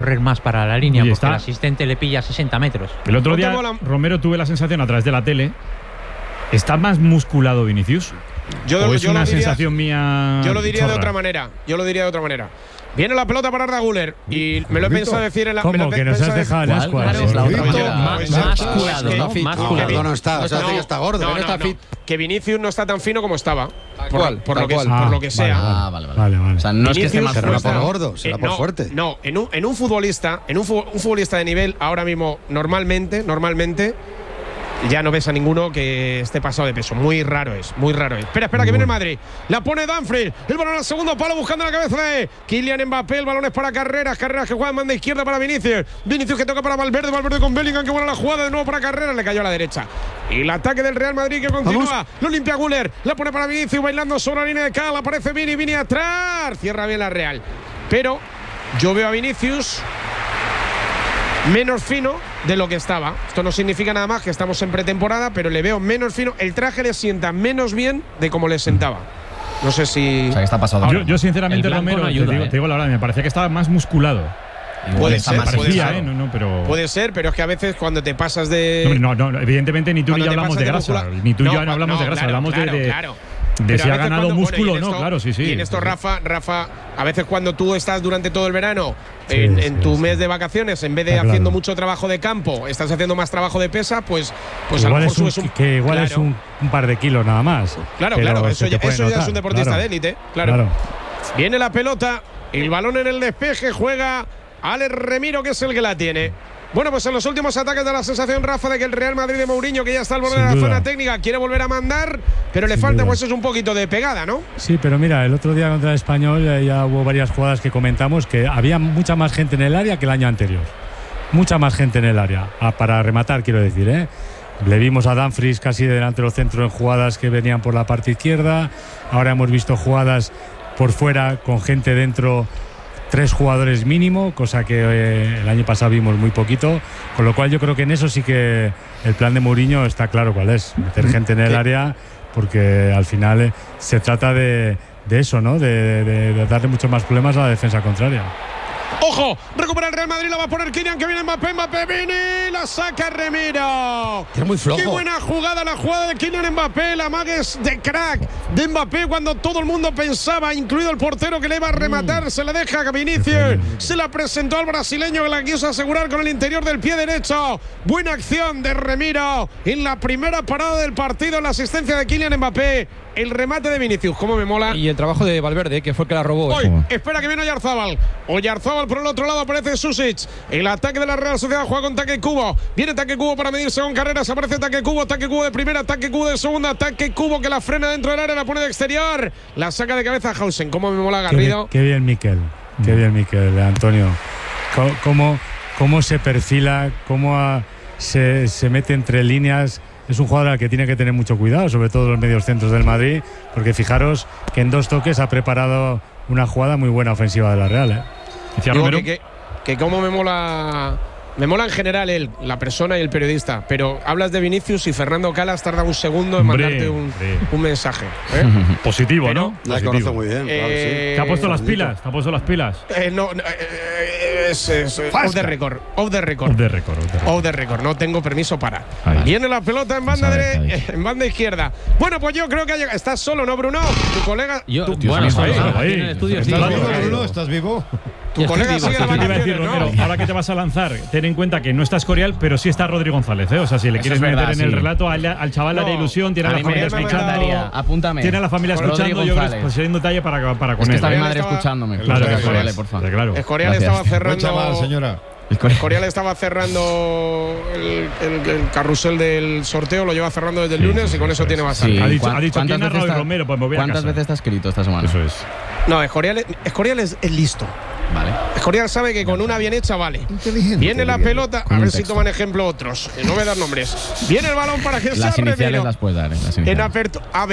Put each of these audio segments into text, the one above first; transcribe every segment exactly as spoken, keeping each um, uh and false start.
correr más para la línea, Y porque está. el asistente le pilla a sesenta metros. El otro No día, tengo la- Romero, tuve la sensación a través de la tele. ¿Está más musculado Vinicius? Yo, ¿O es yo una lo diría, sensación mía? Yo lo diría de chorra? otra manera. Yo lo diría de otra manera. Viene la pelota para Arda Güler y me lo he pensado decir en la. me lo ¿Cómo? he Que nos pensado has dejado en ¿Cuál? ascuas. Claro, es la otra Vinicius. manera. Ma- Pues, Más es curado, que- ¿no? que- Más que- curado. No, no está, o sea, No, hace que está gordo, no, que no está no, fit. Que Vinicius no está tan fino como estaba. Tal Por, cual, por tal lo, que, cual. por Ah, lo que sea. vale, Ah, vale, vale. Vale, vale. O sea, no es que esté Vinicius más Será no por está- gordo, será eh, por no, fuerte. No, en un, en un futbolista, en un, fu- un futbolista de nivel, ahora mismo, normalmente, normalmente, ya no ves a ninguno que esté pasado de peso. Muy raro es, muy raro es. Espera, espera, que viene el Madrid. La pone Dumfries. El balón al segundo palo buscando la cabeza de Kylian Mbappé. El balón es para Carreras. Carreras que juega en banda izquierda para Vinicius. Vinicius que toca para Valverde. Valverde con Bellingham que buena la jugada de nuevo para Carreras. Le cayó a la derecha. Y el ataque del Real Madrid que continúa. Lo limpia Güler. La pone para Vinicius bailando sobre la línea de cal. Aparece Vini. Vini atrás. Cierra bien la Real. Pero yo veo a Vinicius menos fino de lo que estaba. Esto no significa nada más que estamos en pretemporada, pero le veo menos fino. El traje le sienta menos bien de como le sentaba. No sé si. O sea, que está pasado. Yo, yo sinceramente, El blanco Romero, no te, ayuda, digo, ¿eh? te digo la verdad, me parecía que estaba más musculado. Igual Puede está ser, más puede Parecía, ser. ¿eh? No, no, pero. Puede ser, pero es que a veces cuando te pasas de. Hombre, no, no, evidentemente ni tú ni cuando yo te hablamos pasas de grasa. muscula- Ni tú y yo No, no hablamos no, de grasa, claro, hablamos claro, de, de, claro. de Pero si a ha veces ganado cuando- músculo bueno, y o en no, esto- claro, sí, sí. Y en esto, Sí, sí. Rafa, Rafa, a veces cuando tú estás durante todo el verano Sí, en, sí, en tu sí. mes de vacaciones, en vez de Está haciendo claro. mucho trabajo de campo, estás haciendo más trabajo de pesa, pues, pues a lo igual mejor es un, subes un. que igual es Claro. un, un par de kilos nada más. Claro, pero claro, se eso, te ya, puede eso ya es notar, un deportista claro. de élite, claro. Claro. Viene la pelota, el balón en el despeje, juega Alex Remiro, que es el que la tiene. Bueno, pues en los últimos ataques da la sensación, Rafa, de que el Real Madrid de Mourinho, que ya está al borde Sin de la duda. zona técnica, quiere volver a mandar, pero le Sin falta duda. pues es un poquito de pegada, ¿no? Sí, pero mira, el otro día contra el Español eh, ya hubo varias jugadas que comentamos que había mucha más gente en el área que el año anterior. Mucha más gente en el área. Ah, para rematar, quiero decir, ¿eh? Le vimos a Dumfries casi delante de los centros en jugadas que venían por la parte izquierda. Ahora hemos visto jugadas por fuera con gente dentro, tres jugadores mínimo, cosa que eh, el año pasado vimos muy poquito. Con lo cual yo creo que en eso sí que el plan de Mourinho está claro cuál es. Meter gente en el área, porque al final eh, se trata de, de eso, ¿no? De, de- de darle muchos más problemas a la defensa contraria. ¡Ojo! Recupera el Real Madrid, la va a poner Kylian, que viene Mbappé, Mbappé, Vini, la saca Remiro. Es muy flojo. ¡Qué buena jugada, la jugada de Kylian Mbappé! La magues de crack de Mbappé cuando todo el mundo pensaba, incluido el portero, que le iba a rematar, se la deja a Vinicius, se la presentó al brasileño que la quiso asegurar con el interior del pie derecho. Buena acción de Remiro en la primera parada del partido, la asistencia de Kylian Mbappé. El remate de Vinicius, cómo me mola. Y el trabajo de Valverde, que fue el que la robó. Hoy, espera que viene Oyarzábal. Oyarzábal por el otro lado aparece Susic. El ataque de la Real Sociedad juega con Taque Cubo. Viene Taque Cubo para medirse con Carreras. Aparece Taque Cubo, Taque Cubo de primera, Taque Cubo de segunda, Taque Cubo que la frena dentro del área, la pone de exterior. La saca de cabeza Hausen. Cómo me mola Qué bien, Garrido. qué bien Miquel, qué bien Miquel, Antonio. Co- Cómo, cómo se perfila, cómo ah, se, se mete entre líneas. Es un jugador al que tiene que tener mucho cuidado, sobre todo los medios centros del Madrid, porque fijaros que en dos toques ha preparado una jugada muy buena ofensiva de la Real, ¿eh? Decía Digo Romero. que, que, que cómo me mola. Me mola en general él, la persona y el periodista, pero hablas de Vinicius y Fernando Calas tarda un segundo en Hombre, mandarte un, hombre. un mensaje. ¿eh? Positivo, Pero- ¿no? La Positivo. conoce muy bien, claro, Eh, ¿Te ha puesto las Fernandito. pilas? ¿Te ha puesto las pilas? Eh, no, no, eh, es, es, es off the record. Off the record. Off the record, off the record. Off the record. No tengo permiso para. Ahí. Viene la pelota en banda, Vamos a ver, dere- Javi. en banda izquierda. Bueno, pues yo creo que ha llegado. ¿Estás solo, no, Bruno? Tu colega. Yo, tu, tío, bueno, sí, ahí, solo, ahí. aquí en el estudio, sí. ¿Estás sí, vivo, sí. Bruno? ¿Estás vivo? tu Estoy colega vivo, sigue sí, las Te iba a decir, vacaciones, Romero, ¿no? ahora que te vas a lanzar, ten en cuenta que no está Escorial, pero sí está Rodri González, ¿eh? O sea, si le Eso quieres es meter verdad, en el sí. relato, al, al chaval le No, haría ilusión, tiene a A la mí me familia me escuchando. encantaría. Apúntame. Tiene a la familia Rodri escuchando, yo creo que González. pues, sería un detalle para, para con Es que él. está mi ¿eh? madre estaba- escuchándome. Claro, Claro, eso vale, es. por favor. Claro. Escorial Gracias. estaba Buen chaval, cerrando. señora. Escorial estaba cerrando el, el- el carrusel del sorteo, lo lleva cerrando desde el Sí, lunes sí, y con eso eso tiene es. bastante. Sí. Ha dicho, ¿Cuán- ha dicho cuántas ¿quién ha veces Rodri está- Romero? Pues me voy a ¿Cuántas casa. veces está escrito esta semana? Eso es. No, Escorial, Escorial es, es listo. Vale. Escorial sabe que con una bien hecha vale. Inteligente. Viene la pelota, Con a un ver si texto. toman ejemplo otros. Eh, No voy a dar nombres. Viene el balón para que sea Las iniciales Remiro. las puedes dar, ¿eh? Las En iniciales. apertura. A B,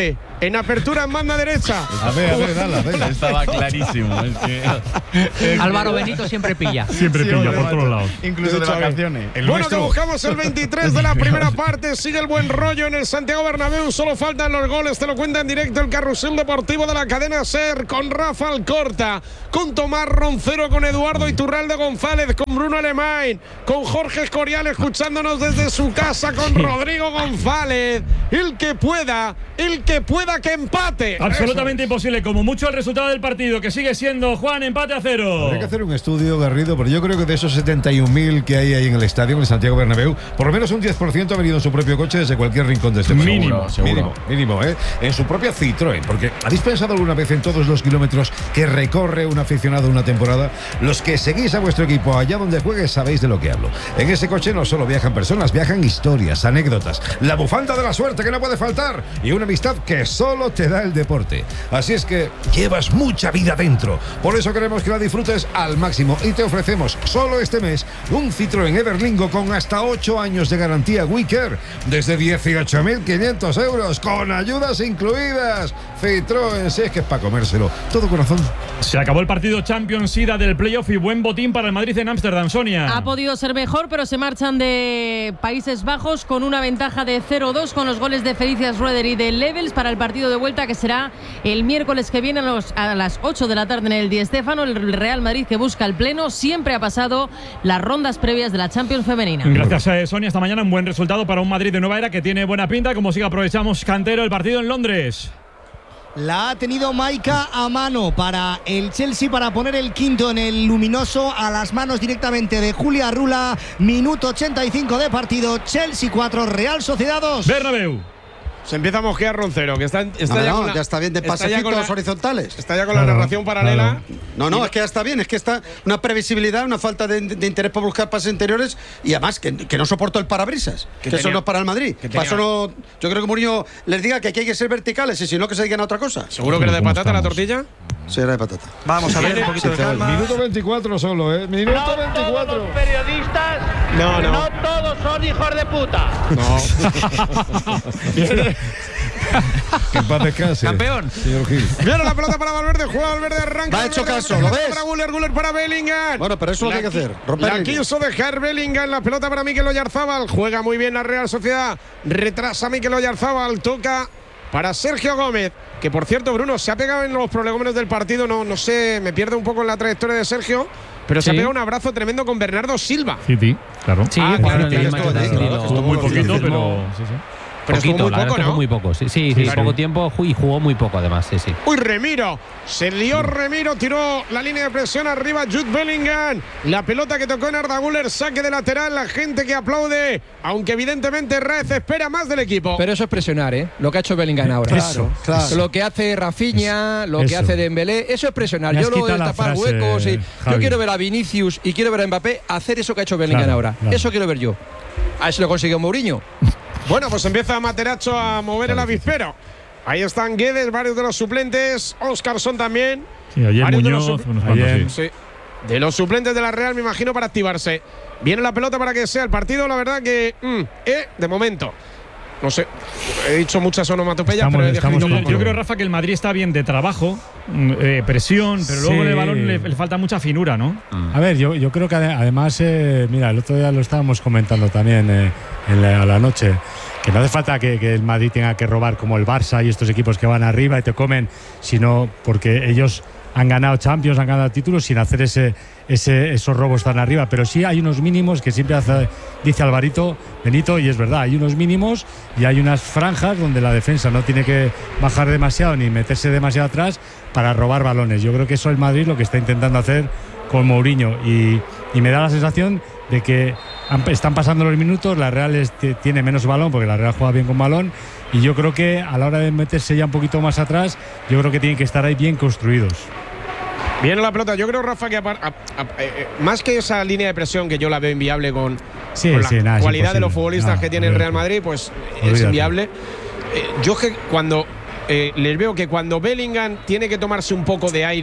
en apertura en banda derecha. A ver, a ver, dale, a ver. Estaba clarísimo. Es que... Álvaro Benito siempre pilla. Siempre Sí, pilla hombre, por todos lados. Incluso de vacaciones. El Bueno, nuestro. que buscamos el veintitrés de la primera parte. Sigue el buen rollo en el Santiago Bernabéu. Solo faltan los goles. Te lo cuenta en directo el Carrusel Deportivo de la cadena SER. Con Rafa Alcorta, con Tomás Roncero, con Eduardo Iturralde González, con Bruno Alemán, con Jorge Escorial escuchándonos desde su casa, con Rodrigo González. El que pueda, el que pueda que empate. Absolutamente imposible. Como mucho el resultado del partido, que sigue siendo, Juan, empate a cero. Habría que hacer un estudio, Garrido, pero yo creo que de esos setenta y un mil que hay ahí en el estadio, en el Santiago Bernabéu, por lo menos un diez por ciento ha venido en su propio coche desde cualquier rincón de este país. Mínimo, seguro, mínimo, mínimo, ¿eh? En su propia Citroën, porque ¿habéis pensado alguna vez en todos los kilómetros que recorre un aficionado una temporada? Los que seguís a vuestro equipo allá donde juegue sabéis de lo que hablo. En ese coche no solo viajan personas, viajan historias, anécdotas, la bufanda de la suerte que no puede faltar y una amistad que solo te da el deporte. Así es que llevas mucha vida dentro. Por eso queremos que la disfrutes al máximo y te ofrecemos solo este mes un Citroën Everlingo con hasta ocho años de garantía WeCare desde dieciocho mil quinientos euros con ayudas incluidas. Citroën, si es que es para comérselo. Todo corazón. Se acabó el partido Champions ida del playoff y buen botín para el Madrid en Ámsterdam, Sonia. Ha podido ser mejor, pero se marchan de Países Bajos con una ventaja de cero dos con los goles de Felicias Rueder y de Levels para el partido de vuelta que será el miércoles que viene a, los, a las ocho de la tarde en el Di Stéfano. El Real Madrid, que busca el pleno, siempre ha pasado las rondas previas de la Champions femenina. Gracias, eh, Sonia. Esta mañana un buen resultado para un Madrid de nueva era que tiene buena pinta. Como sigue, aprovechamos, Cantero, el partido en Londres. La ha tenido Maika a mano para el Chelsea para poner el quinto en el luminoso a las manos directamente de Julia Rula. Minuto ochenta y cinco de partido. Chelsea cuatro, Real Sociedad dos. Bernabéu. Se empieza a mosquear Roncero, que está, está no, ya, no, con la, ya está bien de está ya con pasecitos la- horizontales. Está ya con Claro, la narración paralela. claro. No, no, es que ya está bien, es que está una previsibilidad, una falta de, de interés por buscar pases interiores y además que, que no soporto el parabrisas, que, Que eso tenía- no es para el Madrid. que Para tenía- eso no, yo creo que Mourinho les diga que aquí hay que ser verticales y si no que se dediquen a otra cosa. ¿Seguro que era de ¿Cómo patata la estamos? tortilla? Sí, era de patata. Vamos a ver un poquito de calma. Minuto veinticuatro solo, ¿eh? Minuto veinticuatro. periodistas, No, no. todos son hijos de puta. Que en paz descanse. Campeón. Señor Gil. Viene la pelota para Valverde, juega Valverde, arranca. Va hecho Valverde, caso, ¿lo ves? Para Guller, Guller para Bellingham. Bueno, pero eso es lo que hay que hacer, romper La líneas. quiso dejar Bellingham, la pelota para Mikel Oyarzábal. Juega muy bien la Real Sociedad. Retrasa Mikel Oyarzábal, toca para Sergio Gómez. Que por cierto, Bruno, se ha pegado en los prolegómenos del partido. No, no sé, me pierdo un poco en la trayectoria de Sergio. Pero se ha Sí. pegado un abrazo tremendo con Bernardo Silva. Sí, sí, claro. Sí, Ah, claro, claro, en la esto- imagen esto- ha esto- sido- esto- Muy poquito, firmó pero. Sí, sí. Pero estuvo Poquito, muy la verdad poco, es que fue ¿no? muy poco. Sí, sí, Sí, sí, sí. poco tiempo y jugó muy poco además, sí, sí. Uy, Remiro. Se lió Remiro, tiró la línea de presión arriba Jude Bellingham. La pelota que tocó en Arda Güler, saque de lateral. La gente que aplaude, aunque evidentemente Raez espera más del equipo. Pero eso es presionar, ¿eh? Lo que ha hecho Bellingham ahora. Eso, claro. Lo que hace Rafinha, lo Eso. que hace Dembélé, eso es presionar. Me has Yo lo de quitado la tapar frase, huecos y Javi. yo quiero ver a Vinicius y quiero ver a Mbappé hacer eso que ha hecho Bellingham Claro, ahora. claro. Eso quiero ver yo. A ver si lo consiguió Mourinho. Bueno, pues empieza Materazzo a mover el avispero. Ahí están Guedes, varios de los suplentes. Oscarson también. Sí, ayer Varios de los Muñoz, supl- unos cuantos, Ayer- sí. Sí. De los suplentes de la Real, me imagino, para activarse. Viene la pelota para que sea el partido, la verdad que. mm, eh, de momento. No sé. He dicho muchas onomatopeyas, Estamos- pero he estamos descrito Yo, un poco. yo creo, Rafa, que el Madrid está bien de trabajo, mm, eh, presión, pero luego Sí. en el balón le, le falta mucha finura, ¿no? A ver, yo, yo creo que ade- además, eh, mira, el otro día lo estábamos comentando también eh, en la, a la noche, que no hace falta que, que el Madrid tenga que robar como el Barça y estos equipos que van arriba y te comen, sino porque ellos han ganado Champions, han ganado títulos sin hacer ese, ese, esos robos tan arriba. Pero sí hay unos mínimos que siempre hace, dice Alvarito, Benito, y es verdad, hay unos mínimos y hay unas franjas donde la defensa no tiene que bajar demasiado ni meterse demasiado atrás para robar balones. Yo creo que eso el Madrid lo que está intentando hacer con Mourinho y, y me da la sensación de que han- están pasando los minutos, la Real es- t- tiene menos balón porque la Real juega bien con balón y yo creo que a la hora de meterse ya un poquito más atrás, yo creo que tienen que estar ahí bien construidos. Viene la pelota. Yo creo, Rafa, que apar- a- a- eh, eh, más que esa línea de presión que yo la veo inviable con, Sí, con la sí, nada, es cualidad de los imposible. futbolistas Nada, que tiene el Real olvídate. Madrid, pues es Olvídate. inviable. Eh, yo que cuando eh, les veo que cuando Bellingham tiene que tomarse un poco de aire,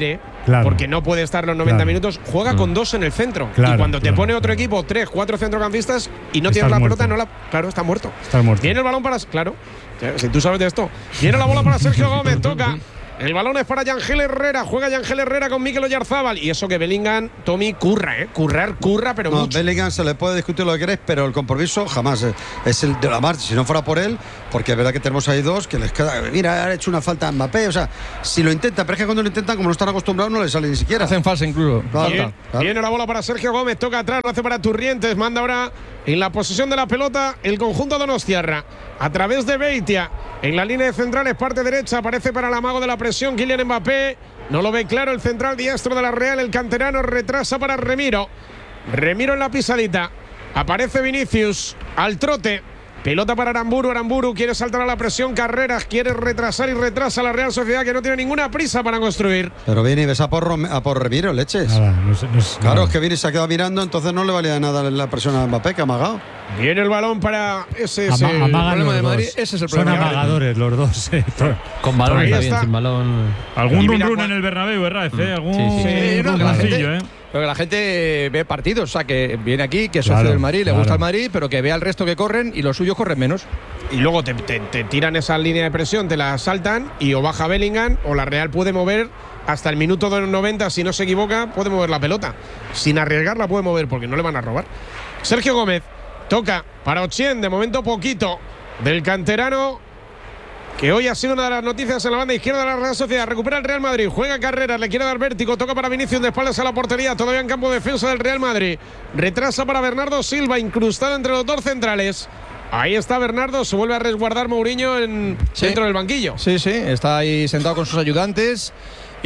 Claro. porque no puede estar los noventa Claro. minutos, juega con dos en el centro. Claro, y cuando te claro, pone otro claro. equipo, tres, cuatro centrocampistas y no Estás tienes la muerto. pelota, no la. Claro, está muerto. Estás muerto. Viene el balón para. Claro, si tú sabes de esto. Viene la bola para Sergio Gómez, toca. El balón es para Yangel Herrera. Juega Yangel Herrera con Mikel Oyarzábal. Y eso que Bellingham, Tommy, curra, ¿eh? Currar, curra, pero No, mucho. Bellingham se le puede discutir lo que queréis, pero el compromiso jamás es, es el de la marcha. Si no fuera por él, porque es verdad que tenemos ahí dos que les queda. Mira, ha hecho una falta a Mbappé. O sea, si lo intentan, pero es que cuando lo intentan, como no están acostumbrados, no les sale ni siquiera. Hacen falsa incluso. Claro, Viene, claro. viene la bola para Sergio Gómez, toca atrás, lo hace para Turrientes, manda ahora en la posesión de la pelota el conjunto donostiarra. A través de Beitia, en la línea de centrales, parte derecha, aparece para el amago de la presión Kylian Mbappé. No lo ve claro el central diestro de la Real, el canterano retrasa para Remiro. Remiro en la pisadita. Aparece Vinicius al trote. Pelota para Aramburu, Aramburu quiere saltar a la presión, Carreras quiere retrasar y retrasa la Real Sociedad, que no tiene ninguna prisa para construir. Pero viene y ves a por, Rom- a por Remiro, leches. Nada, no sé- no sé- Claro, nada. es que viene y se ha quedado mirando, entonces no le valía nada la presión a Mbappé, que ha amagado. Viene el balón para ese. ese Ama- amagan problema los de Madrid, dos. ese es el Son problema. amagadores los dos. eh. Con balón Ahí está bien, está. sin balón. Algún Y run mira run cuál- en el Bernabéu, ¿verdad? ¿eh? Algún Sí, sí. Sí, no, que la runruncillo, gente- ¿eh? Pero que la gente ve partidos, o sea, que viene aquí, que es socio Claro, del Madrid, le claro. gusta el Madrid, pero que vea al resto que corren y los suyos corren menos. Y luego te, te- te tiran esa línea de presión, te la saltan y o baja Bellingham o la Real puede mover hasta el minuto de los noventa, si no se equivoca, puede mover la pelota. Sin arriesgarla puede mover porque no le van a robar. Sergio Gómez toca para Ochien, de momento poquito, del canterano, que hoy ha sido una de las noticias en la banda izquierda de la Real Sociedad. Recupera el Real Madrid, juega Carreras, le quiere dar vértigo, toca para Vinicius de espaldas a la portería, todavía en campo de defensa del Real Madrid. Retrasa para Bernardo Silva, incrustado entre los dos centrales. Ahí está Bernardo, se vuelve a resguardar Mourinho en, Sí. dentro del banquillo. Sí, sí, está ahí sentado con sus ayudantes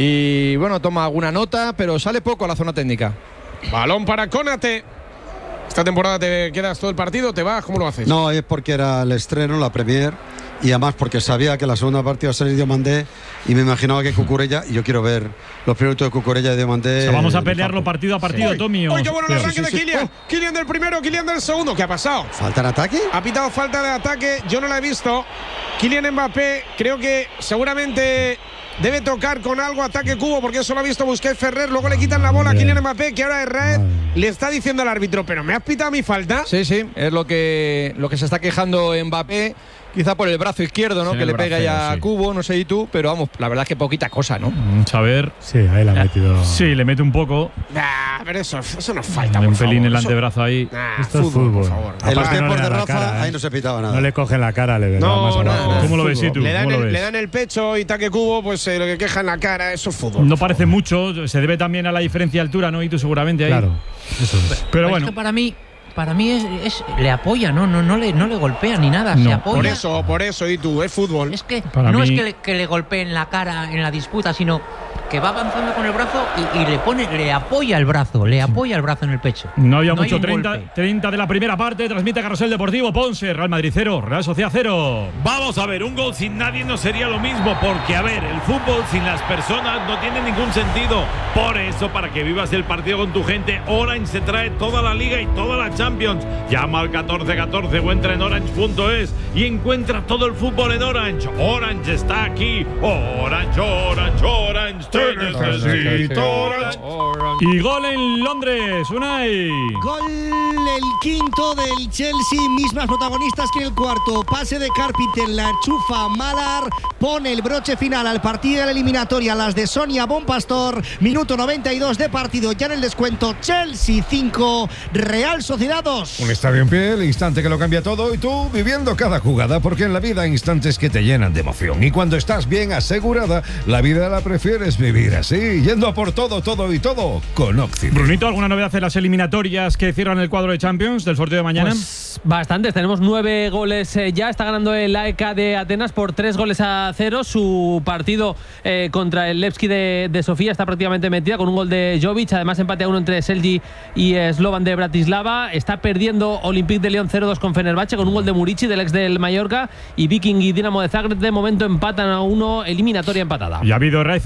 y bueno, toma alguna nota, pero sale poco a la zona técnica. Balón para Konate. Esta temporada te quedas todo el partido, te vas, ¿cómo lo haces? No, es porque era el estreno, la Premier, y además porque sabía que la segunda parte iba a ser Diomandé y me imaginaba que Cucurella, y yo quiero ver los primeros de Cucurella y Diomandé. O sea, vamos a pelearlo partido a partido, Uy, Tommy. uy, os qué bueno el creo. arranque de Kylian. Kylian del primero, Kylian del segundo. ¿Qué ha pasado? ¿Falta en ataque? Ha pitado falta de ataque, yo no la he visto. Kylian Mbappé, creo que seguramente debe tocar con algo ataque cubo, porque eso lo ha visto Busquets Ferrer. Luego le quitan la bola a Madre. Kylian Mbappé, que ahora Herrera le está diciendo al árbitro, pero me has pitado mi falta. Sí, sí, es lo que, lo que se está quejando Mbappé, quizá por el brazo izquierdo, ¿no? Sí, que el le pega braceo, ya a sí. Cubo, no sé y tú, pero vamos, la verdad es que poquita cosa, ¿no? Vamos a ver. Sí, ahí la ha metido. Sí, le mete un poco. Nah, pero eso, eso nos falta. Un por pelín favor. el Eso- antebrazo ahí. Nah, Esto es fútbol, por fútbol. favor. En los Aparte no tiempos le de da la Rafa, cara, ¿eh? ahí no se pitaba nada. No le cogen la cara, le No, más no, abajo. no. ¿Cómo lo ves, Fútbol. tú? Le dan, ¿Cómo lo el, ves? le dan el pecho y taque cubo, pues eh, lo que queja en la cara, eso es fútbol. No parece mucho, se debe también a la diferencia de altura, ¿no? Y tú seguramente ahí. Claro, eso es. Pero Es bueno, que para mí, para mí es, es- le apoya, ¿no? No, no, le, no le golpea ni nada, se No, apoya. Por eso, por eso, y tú, es fútbol. Es que Para no mí- es que le, que le golpee en la cara en la disputa, sino que va avanzando con el brazo y, y le pone, le apoya el brazo, le apoya el brazo en el pecho. no había hay mucho. un treinta, golpe. treinta de la primera parte, transmite Carrusel Deportivo, Ponce, Real Madrid cero, Real Sociedad cero. Vamos a ver, un gol sin nadie no sería lo mismo, porque a ver, el fútbol sin las personas no tiene ningún sentido. Por eso, para que vivas el partido con tu gente, Orange se trae toda la Liga y toda la Champions. Llama al catorce catorce o entra en orange punto es y encuentra todo el fútbol en Orange. Orange está aquí. Orange, Orange, Orange, te necesito, Orange. Y gol en Londres, Unai. Gol el quinto del Chelsea, mismas protagonistas que en el cuarto. Pase de Carpenter, la chufa Malar, pone el broche final al partido de la eliminatoria, las de Sonia Bonpastor. Minuto noventa y dos de partido, ya en el descuento. Chelsea cinco, Real Sociedad dos. Un estadio en pie, el instante que lo cambia todo y tú viviendo cada jugada, porque en la vida hay instantes que te llenan de emoción y cuando estás bien asegurada, la vida la prefieres vivir así, yendo a por todo, todo y todo con Occident. Brunito, ¿alguna novedad en las eliminatorias que cierran el cuadro de Champions del sorteo de mañana? Pues bastantes, tenemos nueve goles eh, ya. Está ganando el A E K de Atenas por tres goles a cero. Su partido eh, contra el Levski de, de Sofía está prácticamente metida con un gol de Jovic. Además, empate a uno entre Selji y eh, Slovan de Bratislava. Está perdiendo Olympique de Lyon cero dos con Fenerbahce con un gol de Murici, del ex del Mallorca. Y Viking y Dinamo de Zagreb de momento empatan a uno, eliminatoria empatada. Y ha habido, Raiz, una amarilla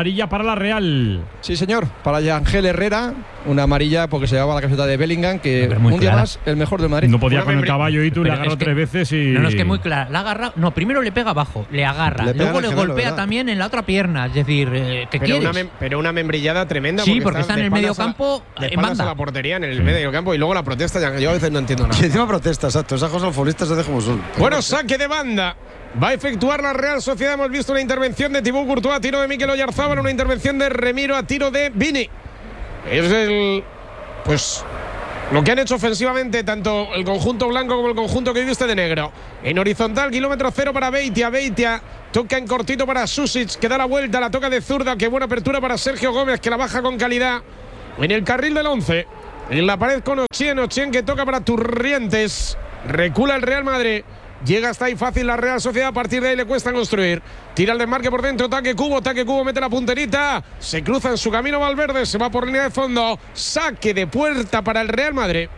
amarilla para la Real. Sí, señor, para Yangel Herrera, una amarilla porque se llevaba la camiseta de Bellingham, que muy un día clara. más el mejor del Madrid. No podía Una con el membri- caballo y tú le Pero agarró es que- tres veces y. No, no, es que muy clara. La agarra. No, primero le pega abajo, le agarra. Le pega luego en le el gemelo, golpea ¿verdad? también en la otra pierna. Es decir, eh, ¿qué Pero quieres? una, mem- pero una membrillada tremenda. Sí, porque está en de el medio espaldas a la- campo, De en espaldas banda. a la portería, en el medio campo. Y luego la protesta. ya- Yo a veces no entiendo nada. Y encima protesta, exacto. Esas cosas los futbolistas se dejan como son. Bueno, saque de banda. Va a efectuar la Real Sociedad. Hemos visto una intervención de Thibaut Courtois a tiro de Mikel Oyarzabal, una intervención de Remiro a tiro de Vini. Es el. Pues. Lo que han hecho ofensivamente tanto el conjunto blanco como el conjunto que viste de negro. En horizontal, kilómetro cero para Beitia. Beitia toca en cortito para Susic, que da la vuelta, la toca de zurda. Qué buena apertura para Sergio Gómez, que la baja con calidad. En el carril del once. En la pared con Ochien. Ochien que toca para Turrientes. Recula el Real Madrid. Llega hasta ahí fácil la Real Sociedad. A partir de ahí le cuesta construir. Tira el desmarque por dentro. Taque Cubo. Taque Cubo mete la punterita. Se cruza en su camino Valverde. Se va por línea de fondo. Saque de puerta para el Real Madrid.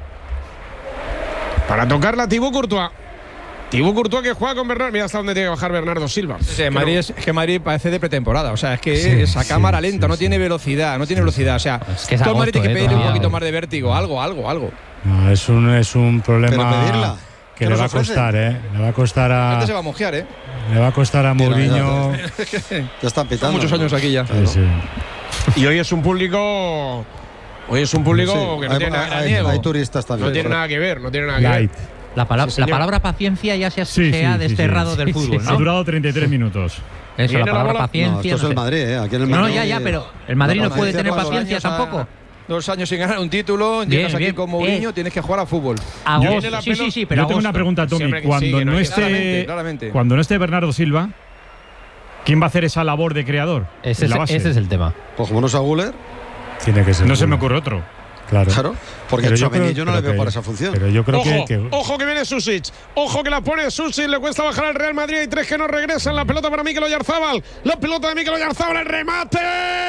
Para tocarla Thibaut Courtois. Thibaut Courtois que juega con Bernardo. Mira hasta dónde tiene que bajar Bernardo Silva. Sí, Madrid es, es que Madrid parece de pretemporada. O sea, es que Sí, es a sí, cámara sí, lenta, no sí. tiene velocidad, no tiene velocidad. O sea, que es todo el Madrid agosto, tiene que eh, pedirle un todavía. poquito más de vértigo. Algo, algo, algo. No, es un, es un problema Pero pedirla. que ¿Qué le nos va a ofrecen? costar, ¿eh? Le va a costar La a, gente se va a mojear, ¿eh? le va a costar a Mira, Mourinho. Ya están pitando. Son muchos años aquí ya. Sí, sí. Y hoy es un público. Hoy es un público Sí, que no hay, tiene nada, hay- hay turistas también. no tiene nada que ver. No tiene nada que Light. ver. La, palabra, Sí, la señor. palabra paciencia ya se ha, Sí, se sí, ha sí, desterrado sí. del fútbol, Ha ¿no? durado treinta y tres minutos. Eso, Viene la la palabra bola. paciencia. No, esto es no el sé. Madrid, ¿eh? Aquí en el No, Madrid. ya, ya, pero el Madrid La no puede paciencia tener para los paciencia años a- tampoco. Dos años sin ganar un título, Bien, llegas aquí bien. con Mourinho, Eh. tienes que jugar a fútbol. Agosto. Viene la Sí, sí, pelota. sí, pero Yo tengo una agosto. pregunta, Tommy. Siempre que Cuando sí, que no no hay- Claramente, esté. claramente. Cuando no esté Bernardo Silva, ¿quién va a hacer esa labor de creador? Ese, En la es, base. ese es el tema. Pues como no sea Guller, Tiene que ser. No se me uno. ocurre otro. Claro. claro. Porque Pero a yo Tchouaméni creo- yo no le pero veo que- para esa función. Pero yo creo Ojo, que, que- ojo que viene Susic. Ojo que la pone Susic. Le cuesta bajar al Real Madrid. Hay tres que no regresan. La pelota para Mikel Oyarzabal. La pelota de Mikel Oyarzabal. El remate.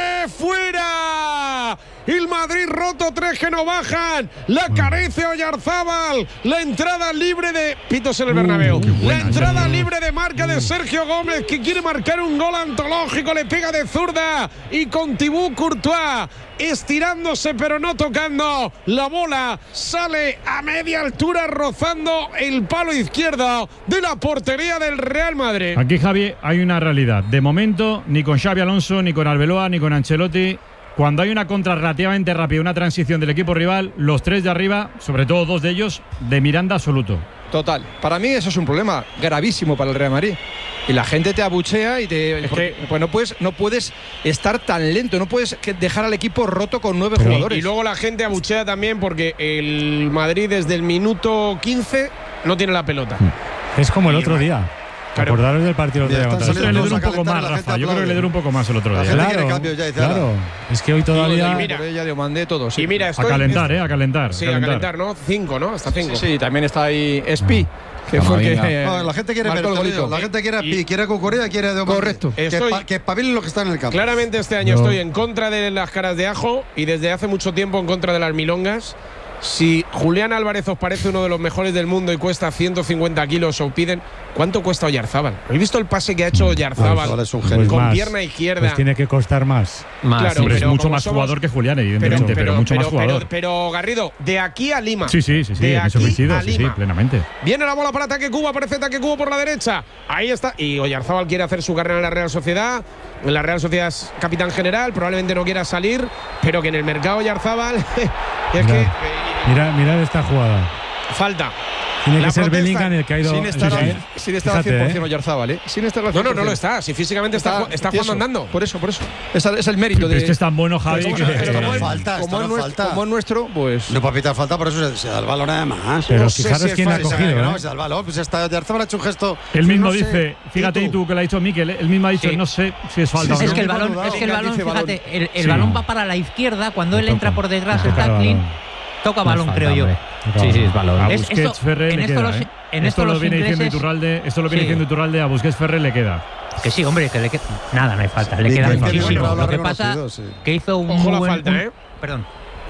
¡Fuera! El Madrid roto. Tres que no bajan. La carece Oyarzabal. La entrada libre de Pitos en el Bernabéu. La entrada libre de marca de Sergio Gómez, que quiere marcar un gol antológico. Le pega de zurda. Y con Thibaut Courtois estirándose pero no tocando. La bola sale a media altura rozando el palo izquierdo de la portería del Real Madrid. Aquí, Javi, hay una realidad. De momento, ni con Xavi Alonso, ni con Arbeloa, ni con Ancelotti, cuando hay una contra relativamente rápida, una transición del equipo rival, los tres de arriba, sobre todo dos de ellos, de Miranda absoluto. Total. Para mí eso es un problema gravísimo para el Real Madrid. Y la gente te abuchea y te. porque, pues no puedes, no puedes estar tan lento, no puedes que- dejar al equipo roto con nueve jugadores. Y luego la gente abuchea también porque el Madrid desde el minuto quince no tiene la pelota. es como el Y otro va- día. Claro. Acordaros del partido del Ya otro día están contra el Le saliendo dura un todos a poco más, calentar, la Rafa. gente Yo creo que le dura un poco más el otro La día. gente ¿eh? quiere cambio ya, dice, claro. "Ala". Es que hoy todavía. Y mira, Por ella Diomandé, todo. Sí. Y mira, A estoy, calentar, ¿eh? A calentar. Sí, a calentar, ¿no? Cinco, ¿no? Hasta cinco. Sí, sí, también está ahí Espi, que fue el que. Camavinga. eh, No, la gente quiere marcó ver el golito. La gente quiere a Y- Pi, quiere a Cucurella, quiere a Diomande. Correcto. Que, Estoy- pa- que espabilen lo que está en el campo. Claramente este año No. estoy en contra de las caras de ajo y desde hace mucho tiempo en contra de las milongas. Si Julián Álvarez os parece uno de los mejores del mundo y cuesta ciento cincuenta kilos o piden, ¿cuánto cuesta Oyarzábal? ¿Habéis visto el pase que ha hecho Oyarzábal Oyarzábal es un Pues genio. con más. pierna izquierda? Pues tiene que costar más. Más, Claro, sí. Hombre, es pero mucho como más somos- jugador que Julián, evidentemente, pero, mucho más jugador. Pero, pero, Garrido, de aquí a Lima. sí, sí, sí, sí, de en eso aquí coincido, a sí, sí, Lima. plenamente. Viene la bola para ataque Cuba, aparece ataque Cuba por la derecha. Ahí está. Y Oyarzábal quiere hacer su carrera en la Real Sociedad. En la Real Sociedad es capitán general, probablemente no quiera salir, pero que en el mercado Oyarzábal es que eh, Mira, mira esta jugada. falta. Tiene La que ser protesta- Bellingham el que ha ido. Sin estar, Sí, sí. sin estar al Fíjate, cien por cien ¿eh? Oyarzábal, ¿eh? Sin estar al No, no, cien por no lo cien. está. Si físicamente está, está, está tieso. jugando andando. Por eso, por eso. Esa- es el mérito Pero de. es que es tan bueno, Javi, Como que. es- como es- Falta, como esto es no nuestro- falta. como es nuestro, pues. No puede pitar falta, por eso se, se da el balón además. Pero No sé fijaros si es quién la ha falta, cogido. No, ¿eh? se da el balón. Pues hasta Oyarzábal ha hecho un gesto. Él mismo no sé. dice, fíjate, y tú que le ha dicho Mikel, él mismo ha dicho, Sí. no sé si es falta Sí, o Es no. que el no, balón, no, es que el no, balón, dice balón. fíjate, el, el Sí. balón va para la izquierda, cuando Le él toca. entra por detrás, Le el toca el tackling, balón. toca No balón, falta, creo yo. hombre. Sí, sí, es balón. A Es- Busquets esto- Ferrer en le esto queda, los- ¿eh? en esto esto lo los viene diciendo ingleses- Iturralde, esto lo viene Sí. diciendo Iturralde, a Busquets Ferrer le queda. Que sí, hombre, que le queda. Nada, no hay falta, le Sí, queda que- que muchísimo. bueno, lo ha Lo que pasa reconocido, sí. que hizo un Ojo muy la buen- falta, un- ¿eh? Perdón.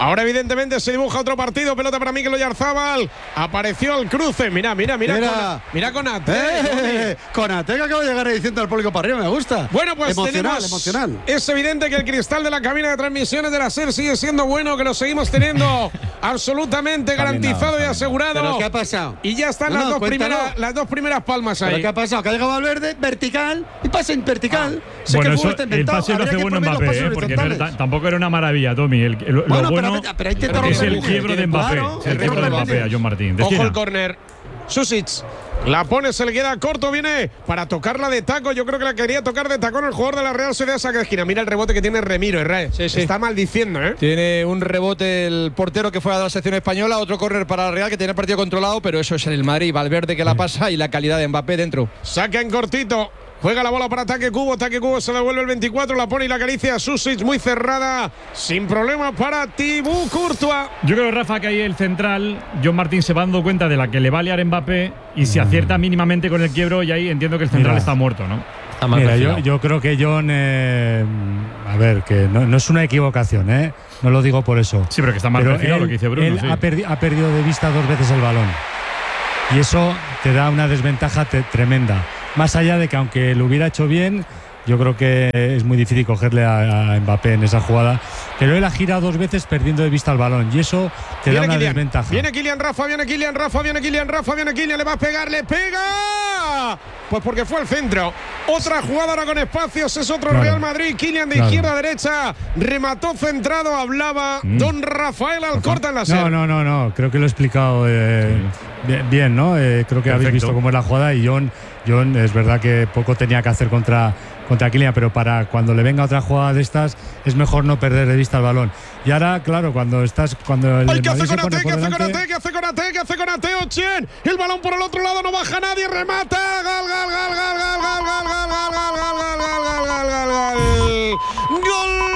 Ahora evidentemente se dibuja otro partido. Pelota para Mikel Oyarzábal. Apareció el cruce. Mira, mira, mira. Mira. Con, mira Konate. Eh, Konate que acaba de llegar diciendo al público para arriba. Me gusta. Bueno, pues emocional, tenemos, emocional. Es evidente que el cristal de la cabina de transmisiones de la SER sigue siendo bueno, que lo seguimos teniendo absolutamente garantizado y asegurado. ¿Pero qué ha pasado? Y ya están No, las, no, dos cuéntalo. primeras, las dos primeras palmas ahí. ¿Pero qué ha pasado? Que ha llegado Valverde vertical y pasa en vertical. Ah. Sé Bueno, que el eso, fútbol está el inventado. pase lo Habría hace que bueno prohibir los Mbappé, pases ¿eh? porque no era horizontales. ta- tampoco era una maravilla, Tommy. El, el- lo Bueno, pero bueno vete- pero ahí te es rompe el el quiebro de límite, Mbappé. claro, es el el quiebro de rompe el Mbappé a John Martín. De Ojo esquina. el córner. Susic. La pone, se le queda corto, viene para tocarla de taco. Yo creo que la quería tocar de tacón el jugador de la Real Sociedad, saca de esquina. Mira el rebote que tiene Remiro, Herrera. Sí, sí. Está maldiciendo, ¿eh? Tiene un rebote el portero que fue a la selección española, otro córner para la Real que tiene el partido controlado, pero eso es en el Madrid. Valverde que la pasa y la calidad de Mbappé dentro. Saca en cortito. Juega la bola para ataque Cubo, ataque Cubo, se devuelve el veinticuatro, la pone y la acaricia a Susic, muy cerrada, sin problema para Thibaut Courtois. Yo creo, Rafa, que ahí el central, John Martín se va dando cuenta de la que le va a liar Mbappé y si acierta mínimamente con el quiebro, y ahí entiendo que el central Mira. está muerto, ¿no? Está mal Mira, yo, perfilado. yo creo que John, eh, a ver, que no, no es una equivocación, ¿eh? No lo digo por eso. Sí, pero que está mal Pero perfilado él, lo que dice Bruno. él sí. ha, perdi- ha perdido de vista dos veces el balón. Y eso te da una desventaja te- tremenda. Más allá de que aunque lo hubiera hecho bien, yo creo que es muy difícil cogerle a, a Mbappé en esa jugada. Pero él ha girado dos veces perdiendo de vista el balón. Y eso te da Viene una Kylian, desventaja. viene Kylian Rafa, viene Kylian Rafa, viene Kylian Rafa, viene Kylian, le va a pegar, le pega. Pues porque fue al centro. Otra jugada ahora con espacios, es otro Claro. Real Madrid. Kylian de Claro. izquierda a derecha, remató centrado, hablaba Mm. don Rafael Alcorta en la SER. No, no, no, no. Creo que lo he explicado eh, bien, bien, ¿no? Eh, creo que habéis Perfecto. visto cómo es la jugada y John, John es verdad que poco tenía que hacer contra, contra Kylian, pero para cuando le venga otra jugada de estas es mejor no perder de vista el balón. Y ahora, claro, cuando estás, cuando el ¡Ay, qué hace Madrid se Konate, pone qué por hace delante, Konate, qué hace Konate, qué hace Konate, Ochien! El balón por el otro lado, no baja nadie, remata. Gol, gol, gol, gol, gol, gol, gol, gol, gol, gol, gol, gol, gol, gol, gol, gol, gol. ¡Gol!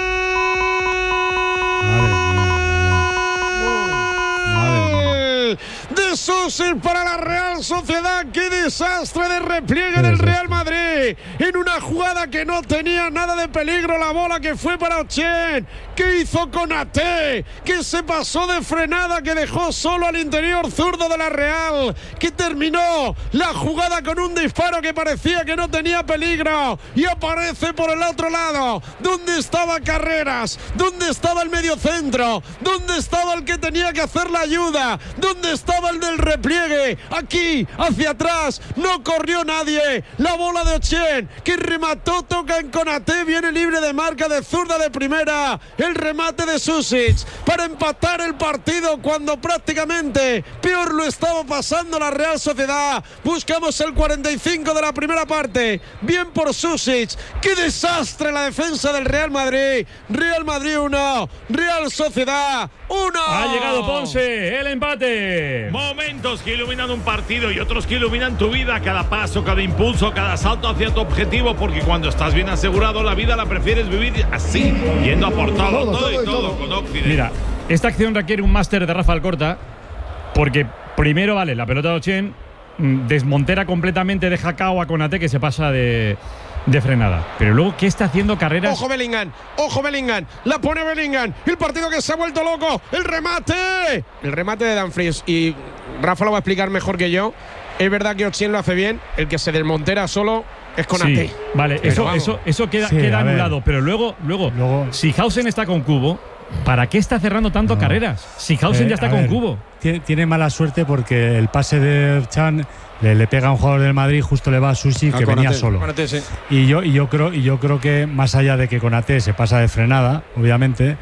De Susic para la Real Sociedad. ¡Qué desastre de repliegue del Real Madrid! En una jugada que no tenía nada de peligro, la bola que fue para Ochen. ¿Qué hizo Konate? Que se pasó de frenada, que dejó solo al interior zurdo de la Real, que terminó la jugada con un disparo que parecía que no tenía peligro y aparece por el otro lado. ¿Dónde estaba Carreras? ¿Dónde estaba el mediocentro? ¿Dónde estaba el que tenía que hacer la ayuda? ¿Dónde estaba el del repliegue? Aquí, hacia atrás, no corrió nadie. La bola de Ochen, que remató, toca en Konate, viene libre de marca de zurda de primera. El remate de Susic para empatar el partido cuando prácticamente peor lo estaba pasando la Real Sociedad. Buscamos el cuarenta y cinco de la primera parte. Bien por Susic. ¡Qué desastre la defensa del Real Madrid! Real Madrid uno, Real Sociedad uno. Ha llegado Ponce, el empate. Momentos que iluminan un partido y otros que iluminan tu vida. Cada paso, cada impulso, cada salto hacia tu objetivo. Porque cuando estás bien asegurado, la vida la prefieres vivir así, yendo a por todo, todo, todo y todo, con Occidente. Mira, esta acción requiere un máster de Rafa Alcorta, porque primero, vale, la pelota de Ochen mm, desmontera completamente, deja cao a Konate que se pasa de, de frenada. Pero luego, ¿qué está haciendo Carreras? Ojo Bellingham, ojo Bellingham, la pone Bellingham, el partido que se ha vuelto loco, el remate, el remate de Dumfries, y Rafa lo va a explicar mejor que yo. Es verdad que Ochen lo hace bien, el que se desmontera solo es Konate. Sí, vale, Pero eso, vamos. eso, eso queda, Sí, queda a ver. anulado. Pero luego, luego, Luego- si Hausen está con Cubo, ¿para qué está cerrando tanto No. Carreras? Si Hausen Eh, ya está a con ver, Cubo. Tiene, tiene mala suerte porque el pase de Chan le, le pega a un jugador del Madrid, justo le va a Susi, A que venía Konate. solo. Konate, sí. Y yo, y yo creo, y yo creo que más allá de que Konate se pasa de frenada, obviamente,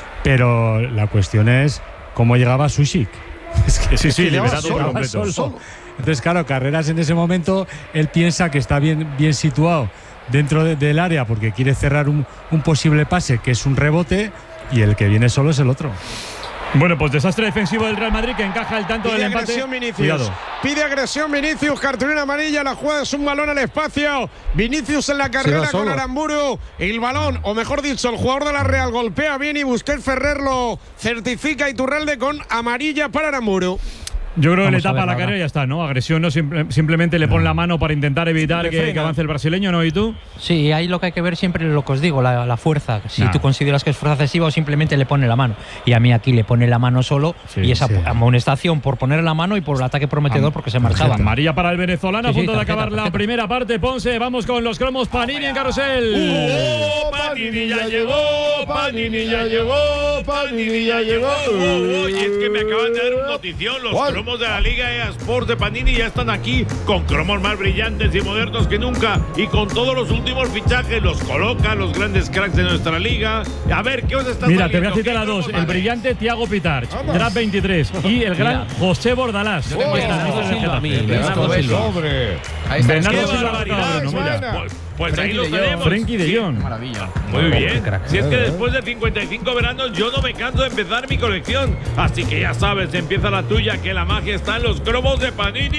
pero la cuestión es cómo llegaba Susic. Es que Sí, sí, que llegaba liberado por solo, completo. solo. Entonces, claro, Carreras en ese momento, él piensa que está bien, bien situado dentro de- del área porque quiere cerrar un, un posible pase, que es un rebote, y el que viene solo es el otro. Bueno, pues desastre defensivo del Real Madrid que encaja el tanto Pide del empate. agresión Vinicius. Cuidado. Pide agresión Vinicius, cartulina amarilla, la jugada es un balón al espacio. Vinicius en la carrera va con solo. Aramburu. El balón, o mejor dicho, el jugador de la Real golpea bien y Busquets Ferrer lo certifica. Iturralde con amarilla para Aramburu. Yo creo que le Vamos a tapa ver la ahora. carrera y ya está, ¿no? Agresión, no Simple- simplemente le pone la mano para intentar evitar Le que, frena. que avance el brasileño, ¿no? ¿Y tú? Sí, ahí lo que hay que ver siempre es lo que os digo, la, la fuerza. Si Nah. tú consideras que es fuerza excesiva o simplemente le pone la mano. Y a mí aquí le pone la mano solo Sí, y esa sí. amonestación por poner la mano y por el ataque prometedor porque se marchaba. Amarilla para el venezolano, Sí, a sí, punto de tarjeta, acabar la tarjeta. primera parte. Ponce, vamos con los cromos Panini en carrusel. ¡Oh, Panini ya llegó! ¡Panini ya llegó! ¡Panini ya llegó! Oh, y es que me acaban de dar un notición. Los ¿Cuál? cromos de la Liga E A Sports de Panini ya están aquí, con cromos más brillantes y modernos que nunca, y con todos los últimos fichajes. Los colocan los grandes cracks de nuestra liga. A ver, ¿qué os está Mira, te voy a saliendo? citar ¿Qué a dos. cromos El hay? brillante Tiago Pitarch, Draft veintitrés, y el gran Mira. José Bordalás. Yo tengo Ahí está, Bernardo mister del Silva, Getafe. mi Bernardo Silva. Sobre. Ahí está. Bernardo ¡Qué Silva, barbaridad! no, mira. Pues, pues ahí Frenkie los de Jong. tenemos. Frenkie de Sí. Jong. Maravilla. Muy bien. crack. Si es que después de cincuenta y cinco veranos yo no me canso de empezar mi colección. Así que ya sabes, empieza la tuya, que la magia está en los cromos de Panini.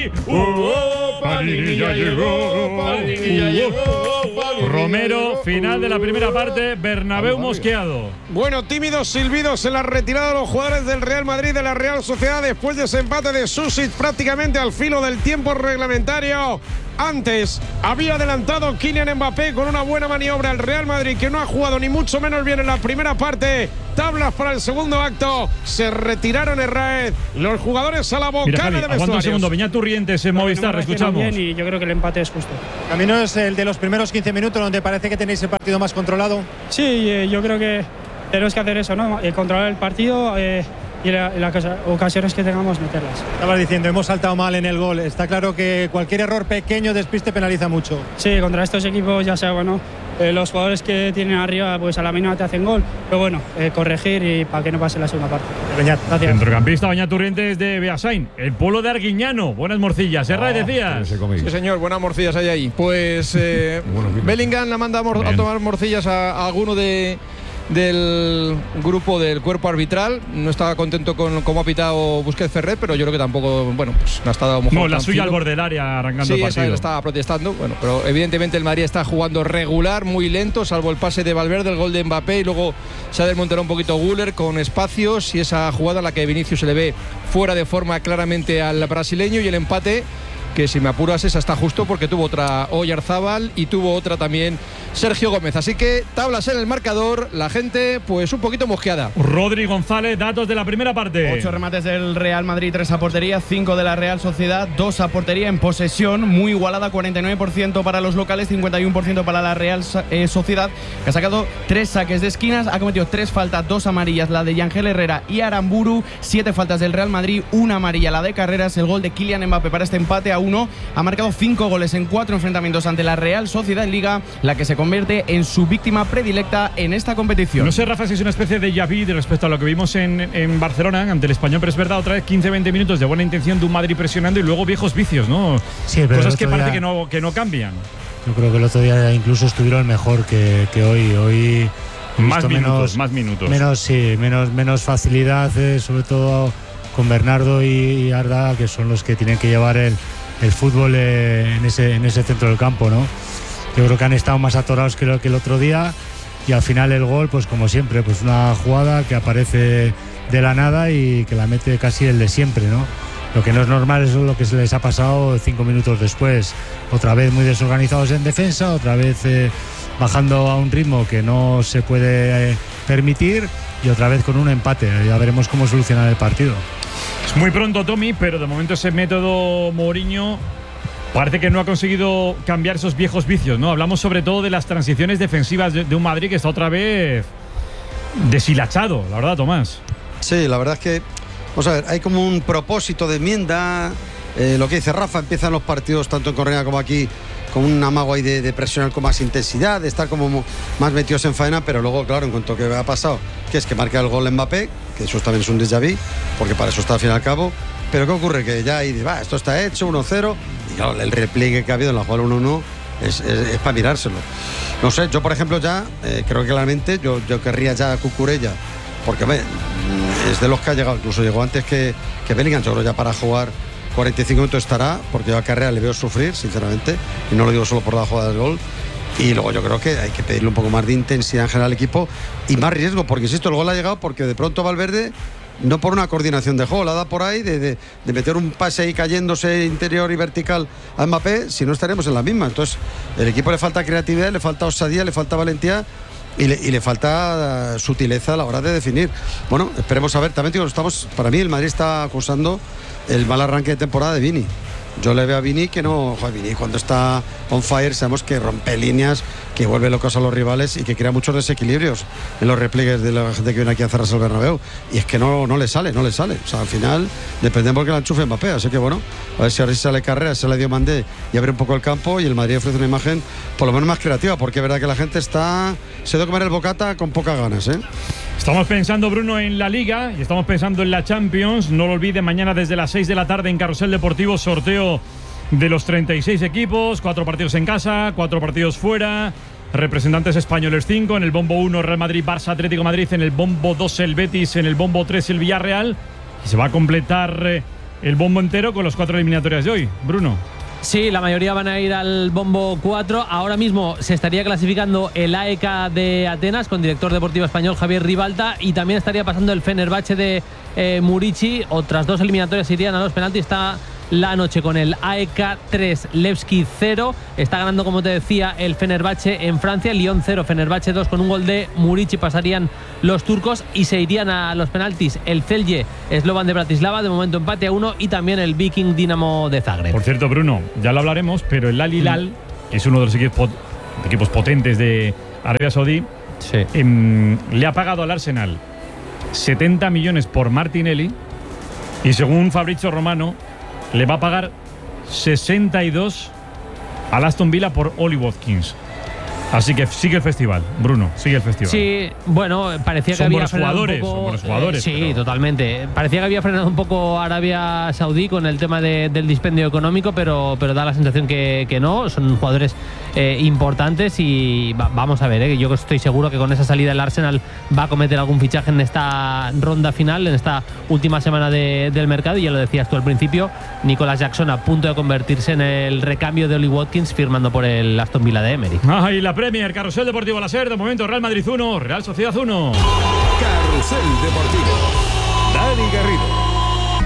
¡Uh, Panini ya llegó! Panini ya llegó! Panini Romero, llegó. final de la primera parte, Bernabéu mosqueado. Bueno, tímidos silbidos en la retirada de los jugadores del Real Madrid de la Real Sociedad después de ese empate de Susic prácticamente al filo del tiempo reglamentario. Antes había adelantado Kylian Mbappé con una buena maniobra al Real Madrid, que no ha jugado ni mucho menos bien en la primera parte. Tablas para el segundo acto. Se retiraron Herrera. Los jugadores a la Mira, bocana Javi, de aguanta un vestuarios. segundo. Beñat Turrientes en Movistar, No me reaccionan escuchamos. bien y yo creo que el empate es justo. ¿Camino es el de los primeros quince minutos donde parece que tenéis el partido más controlado? Sí, eh, yo creo que tenemos que hacer eso, ¿no? Eh, controlar el partido eh, y la- y las ocasiones que tengamos meterlas. Estabas diciendo, hemos saltado mal en el gol. Está claro que cualquier error pequeño, despiste, penaliza mucho. Sí, contra estos equipos ya sea, bueno, eh, los jugadores que tienen arriba pues a la mínima te hacen gol, pero bueno, eh, corregir y para que no pase la segunda parte. Beñat, gracias. Centrocampista Beñat Turrientes de Beasain, el pueblo de Arguiñano. Buenas morcillas. Herrera, decías. Sí, señor, buenas morcillas hay ahí. Pues eh, Bellingham la manda a, mor- a tomar morcillas a, a alguno de, del grupo del cuerpo arbitral. No estaba contento con cómo ha pitado Busquets Ferrer, pero yo creo que tampoco, bueno, pues no ha estado mejor. No, la tan suya al fino. borde del área arrancando Sí, el esa partido. él estaba protestando. Bueno, pero evidentemente el Madrid está jugando regular, muy lento, salvo el pase de Valverde, el gol de Mbappé, y luego se ha desmontado un poquito Güler con espacios y esa jugada en la que Vinicius se le ve fuera de forma claramente al brasileño, y el empate, que si me apuras esa está justo porque tuvo otra Oyarzábal y tuvo otra también Sergio Gómez. Así que tablas en el marcador, la gente pues un poquito mosqueada. Rodri González, datos de la primera parte. Ocho remates del Real Madrid, tres a portería, cinco de la Real Sociedad, dos a portería en posesión, muy igualada, cuarenta y nueve por ciento para los locales, cincuenta y uno por ciento para la Real eh, Sociedad, que ha sacado tres saques de esquinas, ha cometido tres faltas, dos amarillas, la de Yangel Herrera y Aramburu, siete faltas del Real Madrid, una amarilla, la de Carreras, el gol de Kylian Mbappé para este empate a uno, ha marcado cinco goles en cuatro enfrentamientos ante la Real Sociedad en Liga, la que se convierte en su víctima predilecta en esta competición. No sé, Rafa, si es una especie de déjà vu respecto a lo que vimos en, en Barcelona ante el Español, pero es verdad, otra vez quince veinte minutos de buena intención de un Madrid presionando y luego viejos vicios, ¿no? Sí, pero Cosas el que otro parece día- que no, que no cambian. Yo creo que el otro día incluso estuvieron mejor que, que hoy. Hoy he Más visto minutos, menos, más minutos. Menos, sí, menos, menos facilidad, eh, sobre todo con Bernardo y, y Arda, que son los que tienen que llevar el, el fútbol eh, en, ese, en ese centro del campo, ¿no? Yo creo que han estado más atorados que, lo, que el otro día, y al final el gol, pues como siempre, pues una jugada que aparece de la nada y que la mete casi el de siempre, ¿no? Lo que no es normal es lo que se les ha pasado cinco minutos después. Otra vez muy desorganizados en defensa, otra vez eh, bajando a un ritmo que no se puede eh, permitir, y otra vez con un empate. Ya veremos cómo solucionar el partido. Es muy pronto, Tommy, pero de momento ese método Mourinho parece que no ha conseguido cambiar esos viejos vicios, ¿no? Hablamos sobre todo de las transiciones defensivas de, de un Madrid que está otra vez deshilachado, la verdad, Tomás. Sí, la verdad es que, vamos a ver, hay como un propósito de enmienda. Eh, lo que dice Rafa, empiezan los partidos tanto en Correa como aquí con un amago ahí de, de presionar con más intensidad, de estar como más metidos en faena, pero luego, claro, en cuanto que ha pasado, que es que marca el gol Mbappé, que eso también es un déjà vu, porque para eso está al fin y al cabo. Pero ¿qué ocurre? Que ya ahí, va, esto está hecho, uno cero, y claro, el repliegue que ha habido en la jugada uno uno es, es, es para mirárselo. No sé, yo por ejemplo ya, eh, creo que claramente yo, yo querría ya a Cucurella, porque ve, es de los que ha llegado, incluso llegó antes que, que Bellingham, yo creo ya para jugar cuarenta y cinco minutos estará, porque yo a Carrera le veo sufrir, sinceramente, y no lo digo solo por la jugada del gol. Y luego yo creo que hay que pedirle un poco más de intensidad en general al equipo y más riesgo, porque insisto, el gol ha llegado porque de pronto Valverde no por una coordinación de juego, la da por ahí, de, de, de meter un pase ahí cayéndose interior y vertical a Mbappé, si no estaremos en la misma. Entonces, el equipo le falta creatividad, le falta osadía, le falta valentía. Y le, y le falta uh, sutileza a la hora de definir. Bueno, esperemos a ver. También digo, estamos, para mí el Madrid está acusando el mal arranque de temporada de Vini. Yo le veo a Vini que no, joder, Vini cuando está on fire sabemos que rompe líneas, que vuelve locos a los rivales y que crea muchos desequilibrios en los repliegues de la gente que viene aquí a encerrarse al Bernabéu. Y es que no, no le sale, no le sale. O sea, al final dependemos que la enchufe Mbappé. Así que bueno, a ver si ahora sí sale carrera, se le dio Mandé y abre un poco el campo y el Madrid ofrece una imagen por lo menos más creativa, porque es verdad que la gente está se ha ido a comer el bocata con pocas ganas, ¿eh? Estamos pensando, Bruno, en la Liga y estamos pensando en la Champions. No lo olvide, mañana desde las seis de la tarde en Carrusel Deportivo, sorteo de los treinta y seis equipos, cuatro partidos en casa, cuatro partidos fuera, representantes españoles cinco, en el bombo uno Real Madrid, Barça, Atlético Madrid, en el bombo dos el Betis, en el bombo tres el Villarreal, y se va a completar eh, el bombo entero con las cuatro eliminatorias de hoy. Bruno. Sí, la mayoría van a ir al bombo cuatro. Ahora mismo se estaría clasificando el A E K de Atenas con director deportivo español Javier Ribalta, y también estaría pasando el Fenerbahce de eh, Murici. Otras dos eliminatorias irían a los penaltis. Está la noche con el A E K tres, Levski cero. Está ganando, como te decía, el Fenerbahce en Francia. Lyon cero, Fenerbahce dos, con un gol de Murici pasarían los turcos y se irían a los penaltis el Celje Slovan de Bratislava, de momento empate a uno, y también el Viking Dinamo de Zagreb. Por cierto, Bruno, ya lo hablaremos, pero el Al Hilal, mm. que es uno de los equipos, equipos potentes de Arabia Saudí, sí. eh, le ha pagado al Arsenal setenta millones por Martinelli, y según Fabrizio Romano le va a pagar sesenta y dos al Aston Villa por Oli Watkins. Así que sigue el festival, Bruno, sigue el festival. Sí, bueno, parecía son que había buenos frenado jugadores, un poco, son buenos jugadores. Eh, sí, pero... totalmente. Parecía que había frenado un poco Arabia Saudí con el tema de, del dispendio económico, pero, pero da la sensación que, que no. Son jugadores eh, importantes y va, vamos a ver, eh, yo estoy seguro que con esa salida el Arsenal va a cometer algún fichaje en esta ronda final, en esta última semana de, del mercado. Y ya lo decías tú al principio, Nicolas Jackson a punto de convertirse en el recambio de Oli Watkins, firmando por el Aston Villa de Emery. Ah, y la Premier, Carrusel Deportivo La Ser, de momento Real Madrid uno, Real Sociedad uno. Carrusel Deportivo, Dani Garrido.